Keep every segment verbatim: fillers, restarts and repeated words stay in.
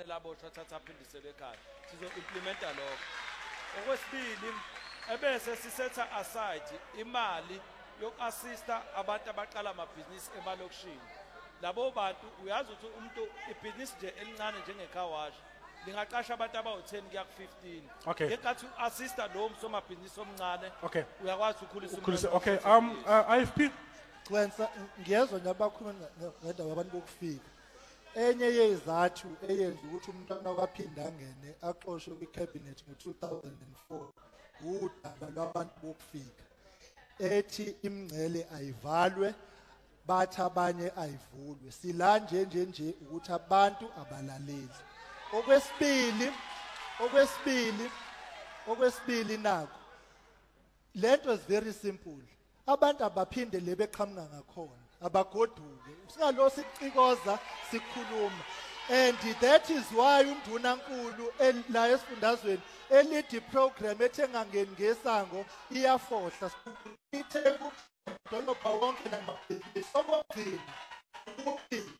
laboshwa thatha aphindiselwe ekhaya sizo-implementa lokho. Okwesibili ebese sisetha aside imali yoku-assista abantu abaqala amabhizinisi emalokishini. Labo bantu uyazi ukuthi umuntu ibhizinisi nje elincane njenge-car wash lingaqasha abantu abawu-ten kuya ku-fifteen. Okay. Ngenkathi u-assista lowo msomabhizinisi omncane Okay. uyakwazi ukukhulisa Ukhulisa- umnotho okay, wa- um, uh, I F P. Kwenza ngiyezwa nje abakhuluma ngendaba yabantu bokufika. Enye yezathu eyenza ukuthi umntwana wakaphinda angene axoshwe kwicabinet ngo-two thousand four udaba lwabantu bokufika. Ethi imngcele ayivalwe bathi abanye ayivulwe. Sila nje nje nje ukuthi abantu abalaleli. Okwesibili, okwesibili, okwesibili nako. Lento is very simple. Abantu abaphinde lebe qhamuka ngakhona, abagoduke. Singalo sicikoza sikhuluma. And that is why uNdunankulu la esifundazweni elithi program ethenga ngeni ngesango iyafohla. Ithe dolobha wonke namabhizinisi okugcina. Ukugcina.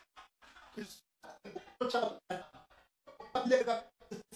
Kubaleka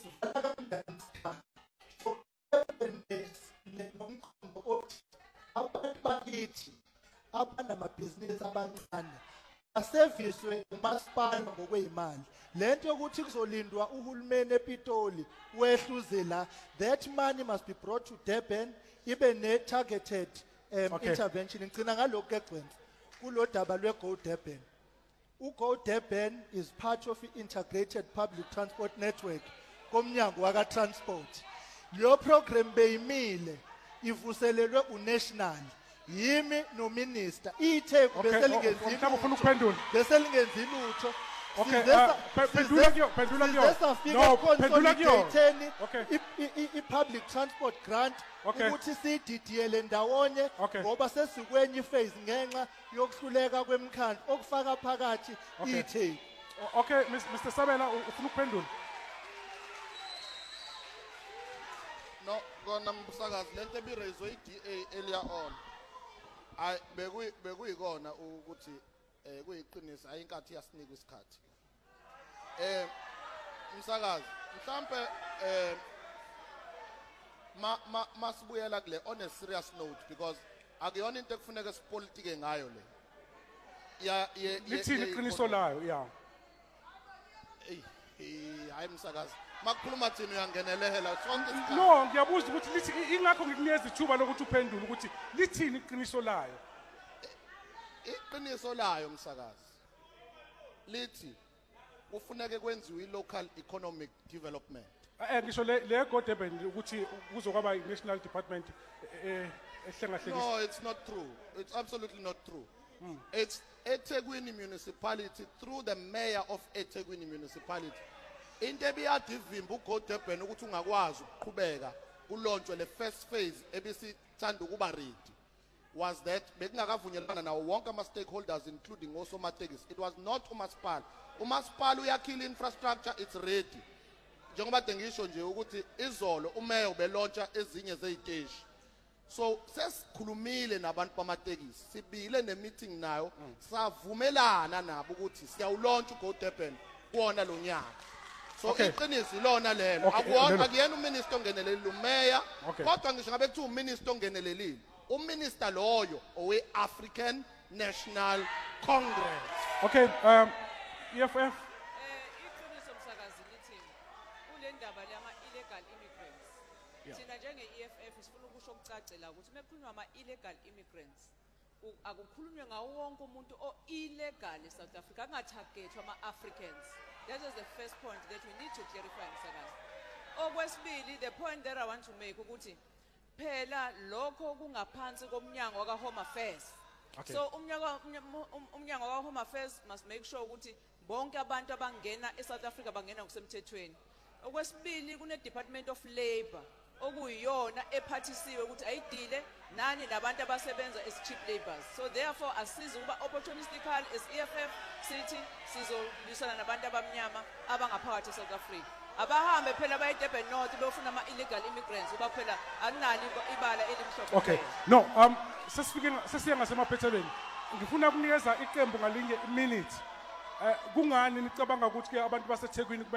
abantu bakithi abanamabhizinisi abancane aserviswe umasipala ngokwezimali. Lento ukuthi kuzolindwa uhulumeni ePitoli wehluze la, that money must be brought to Durban ibe ne targeted um, Okay. intervention. Ngicina ngalokho egcwenza kulo daba lwe-Go Durban. U-Go Durban is part of the-integrated public transport network komnyango waka-transport. Leyo program beyimile ivuselelwe unational yimi nominister ithe Okay, bese oh, lingenzi oh, mhlawumbe ufuna lutho, ukuphendula. bese lingenzi lutho. Okay, Size sa- uh, pe- size- pendula kuyo, pendula kuyo. size safika No, pendula kuyo. consolidateni Okay. i- i- i- i-public transport grant Okay. ukuthi siyididiyele ndawonye Okay. ngoba sesikwenye phase ngenxa yokuhluleka kwemkhandlu okufaka phakathi Okay. ithe. O- Okay, Mister Sabela, u- ufuna ukuphendula. No, kona msakazi lento ebirezwe i-D A earlier on. Ay bekuyi bekuyikona ukuthi eh kuyiqiniso ayinkathi yasinika isikhathi. Eh msakazi mhlambe eh ma ma masibuyela kule on a serious note because akuyona into ekufuneka sipolitike ngayo le. Ya ye Lithini iqiniso layo, yeah. Eh eh hayi msakazi makukhuluma thini uyangenelela sonke isikhathi. No, ngiyabuza ukuthi lithi i- ingakho ngikunikeza ithuba lokuthi uphendule ukuthi lithini iqiniso layo. Iqiniso layo msakazi lithi kufuneke kwenziwe i-local economic development. Eh ngisho le le Go Durban ukuthi kuzokwaba i-National Department eh ehlengahlekisa. No, it's not true. It's absolutely not true. It's eThekwini municipality through the mayor of eThekwini municipality. Into ebiyade ivimba uGo Durban ukuthi ungakwazi ukuqhubeka kulontshe le first phase ebisithanda ukuba ready was that bekungakavunyelwana nawo wonke ama stakeholders including also matekisi. It was not umasipala. Umasipala uyakhila infrastructure, it's ready. Njengoba dengisho nje ukuthi izolo umeya ubelontsha ezinye zeziteshi. So sesikhulumile nabantu bamatekisi, sibile ne-meeting nayo, savumelana nabo ukuthi siyawulontsha uGo Durban kuona lo nyaka. So Okay. iqiniso ilona lelo. Okay, Akuwona lelo. akuyena uminister ongenelelile umeya, Okay. kodwa ngisho ngabe kuthiwa uminister ongenelelile. Uminister loyo owe African National Congress. Okay, um E F F. Eh iqiniso msakazi lithi kule ndaba lama illegal immigrants. Yeah. Thina njenge E F F sifuna ukusho okucacela ukuthi mekukhulunywa ama illegal immigrants u- akukhulunywe ngawo wonke umuntu o illegal eSouth Africa angatargetwa ama Africans. That is the first point that we need to clarify msakazi. Okwesibili the point that I want to make ukuthi phela lokho kungaphansi komnyango waka Home Affairs. Okay. So umnyango um- umnyango waka Home Affairs must make sure ukuthi bonke abantu abangena eSouth Africa bangena ngokusemthethweni. Okwesibili kune Department of Labour okuyiyona ephathisiwe ukuthi ayidile nani nabantu abasebenza as cheap labours. So therefore asiza ukuba opportunistically as E F F sithi sizolisana nabantu abamnyama abangaphakathi eSouth Africa. Abahambe phela baye Durban North befuna ama illegal immigrants uba phela akunali ibala elimhlophe. Okay. kuphela. No, um sesifike sesiya ngasemaphethelweni. Ngifuna ukunikeza iqembu ngalinye minute. Eh kungani nicabanga ukuthi ke abantu baseThekwini